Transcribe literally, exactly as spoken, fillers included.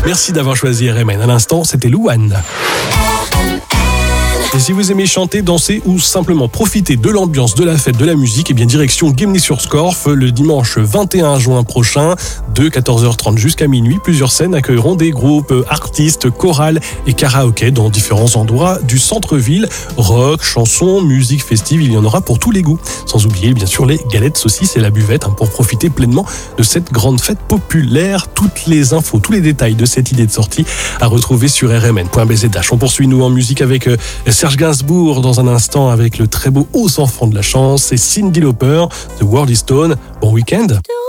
Merci d'avoir choisi R M N. À l'instant, c'était Louane. Et si vous aimez chanter, danser ou simplement profiter de l'ambiance, de la fête, de la musique, eh bien direction Gimli-sur-Scorff le dimanche vingt et un juin prochain, de quatorze heures trente jusqu'à minuit. Plusieurs scènes accueilleront des groupes, artistes, chorales et karaoké dans différents endroits du centre-ville. Rock, chansons, musique festive, il y en aura pour tous les goûts. Sans oublier bien sûr les galettes, saucisses et la buvette hein, pour profiter pleinement de cette grande fête populaire. Toutes les infos, tous les détails de cette idée de sortie à retrouver sur r m n point b z h. On poursuit nous en musique avec euh, Serge Gainsbourg dans un instant avec le très beau Aux enfants de la chance et Cyndi Lauper, The World is Stone. Bon week-end.